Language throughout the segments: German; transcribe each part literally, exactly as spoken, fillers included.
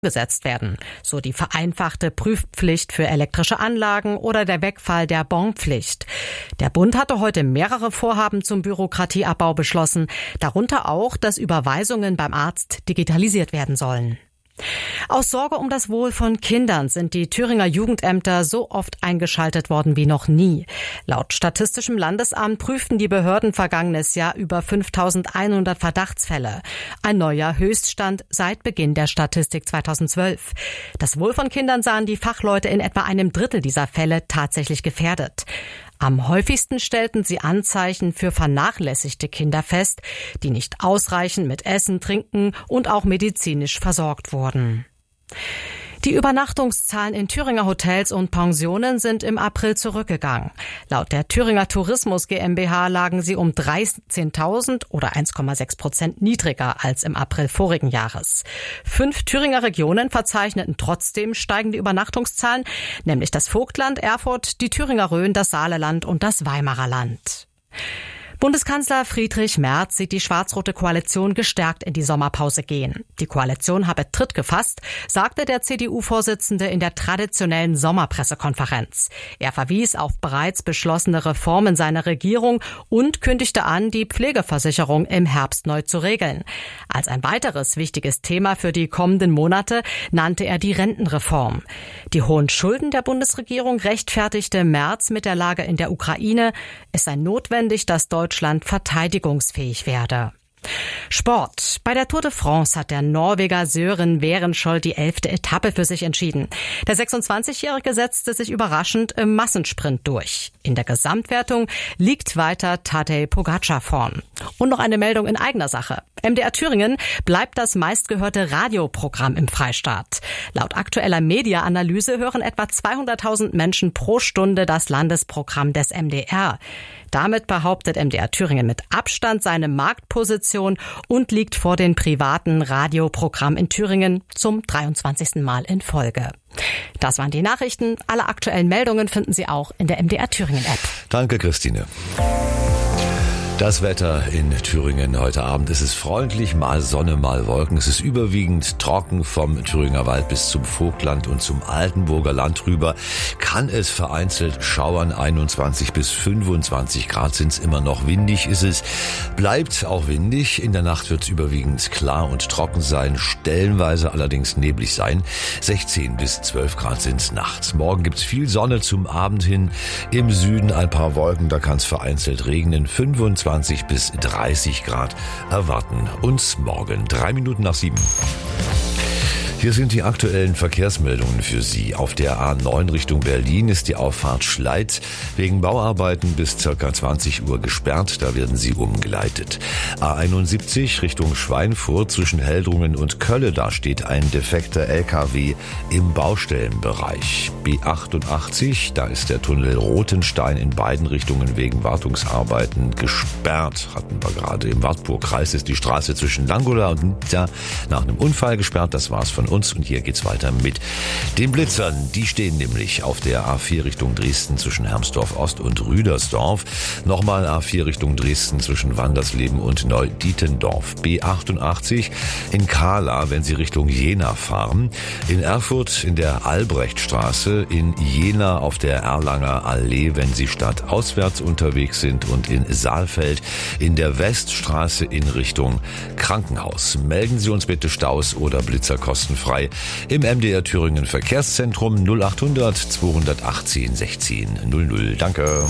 gesetzt werden, so die vereinfachte Prüfpflicht für elektrische Anlagen oder der Wegfall der Bonpflicht. Der Bund hatte heute mehrere Vorhaben zum Bürokratieabbau beschlossen, darunter auch, dass Überweisungen beim Arzt digitalisiert werden sollen. Aus Sorge um das Wohl von Kindern sind die Thüringer Jugendämter so oft eingeschaltet worden wie noch nie. Laut Statistischem Landesamt prüften die Behörden vergangenes Jahr über fünftausendeinhundert Verdachtsfälle. Ein neuer Höchststand seit Beginn der Statistik zweitausendzwölf. Das Wohl von Kindern sahen die Fachleute in etwa einem Drittel dieser Fälle tatsächlich gefährdet. Am häufigsten stellten sie Anzeichen für vernachlässigte Kinder fest, die nicht ausreichend mit Essen, Trinken und auch medizinisch versorgt wurden. Die Übernachtungszahlen in Thüringer Hotels und Pensionen sind im April zurückgegangen. Laut der Thüringer Tourismus GmbH lagen sie um dreizehntausend oder eins Komma sechs Prozent niedriger als im April vorigen Jahres. Fünf Thüringer Regionen verzeichneten trotzdem steigende Übernachtungszahlen, nämlich das Vogtland, Erfurt, die Thüringer Rhön, das Saarland und das Weimarer Land. Bundeskanzler Friedrich Merz sieht die schwarz-rote Koalition gestärkt in die Sommerpause gehen. Die Koalition habe Tritt gefasst, sagte der C D U-Vorsitzende in der traditionellen Sommerpressekonferenz. Er verwies auf bereits beschlossene Reformen seiner Regierung und kündigte an, die Pflegeversicherung im Herbst neu zu regeln. Als ein weiteres wichtiges Thema für die kommenden Monate nannte er die Rentenreform. Die hohen Schulden der Bundesregierung rechtfertigte Merz mit der Lage in der Ukraine. Es sei notwendig, dass Deutschland Deutschland verteidigungsfähig werde. Sport. Bei der Tour de France hat der Norweger Søren Werenskiold die elfte Etappe für sich entschieden. Der sechsundzwanzigjährige setzte sich überraschend im Massensprint durch. In der Gesamtwertung liegt weiter Tadej Pogačar vorn. Und noch eine Meldung in eigener Sache. M D R Thüringen bleibt das meistgehörte Radioprogramm im Freistaat. Laut aktueller Media-Analyse hören etwa zweihunderttausend Menschen pro Stunde das Landesprogramm des M D R. Damit behauptet M D R Thüringen mit Abstand seine Marktposition und liegt vor den privaten Radioprogrammen in Thüringen zum dreiundzwanzigsten Mal in Folge. Das waren die Nachrichten. Alle aktuellen Meldungen finden Sie auch in der M D R Thüringen App. Danke, Christine. Das Wetter in Thüringen heute Abend. Es ist freundlich, mal Sonne, mal Wolken. Es ist überwiegend trocken vom Thüringer Wald bis zum Vogtland und zum Altenburger Land rüber. Kann es vereinzelt schauern, einundzwanzig bis fünfundzwanzig Grad sind es immer noch. Windig ist es, bleibt auch windig. In der Nacht wird es überwiegend klar und trocken sein, stellenweise allerdings neblig sein. sechzehn bis zwölf Grad sind es nachts. Morgen gibt es viel Sonne zum Abend hin. Im Süden ein paar Wolken, da kann es vereinzelt regnen. fünfundzwanzig bis dreißig Grad erwarten uns morgen. Drei Minuten nach sieben. Hier sind die aktuellen Verkehrsmeldungen für Sie. Auf der A neun Richtung Berlin ist die Auffahrt Schleiz wegen Bauarbeiten bis ca. zwanzig Uhr gesperrt. Da werden Sie umgeleitet. A einundsiebzig Richtung Schweinfurt zwischen Heldrungen und Kölle. Da steht ein defekter L K W im Baustellenbereich. B achtundachtzig, da ist der Tunnel Rothenstein in beiden Richtungen wegen Wartungsarbeiten gesperrt. Hatten wir gerade im Wartburgkreis ist die Straße zwischen Langola und Nizza nach einem Unfall gesperrt. Das war's von uns und hier geht's weiter mit den Blitzern. Die stehen nämlich auf der A vier Richtung Dresden zwischen Hermsdorf Ost und Rüdersdorf. Nochmal A vier Richtung Dresden zwischen Wandersleben und Neudietendorf. B achtundachtzig in Kahla, wenn Sie Richtung Jena fahren. In Erfurt in der Albrechtstraße. In Jena auf der Erlanger Allee, wenn Sie stadtauswärts unterwegs sind. Und in Saalfeld in der Weststraße in Richtung Krankenhaus. Melden Sie uns bitte Staus oder Blitzer kostenfrei im M D R Thüringen Verkehrszentrum null achthundert zweihundertachtzehn sechzehn null null. Danke.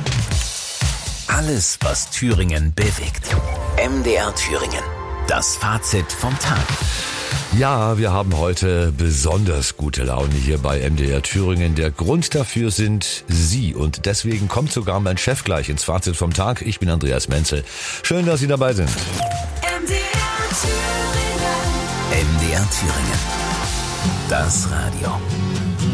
Alles, was Thüringen bewegt. M D R Thüringen. Das Fazit vom Tag. Ja, wir haben heute besonders gute Laune hier bei M D R Thüringen. Der Grund dafür sind Sie und deswegen kommt sogar mein Chef gleich ins Fazit vom Tag. Ich bin Andreas Menzel. Schön, dass Sie dabei sind. M D R Thüringen. M D R Thüringen. Das Radio.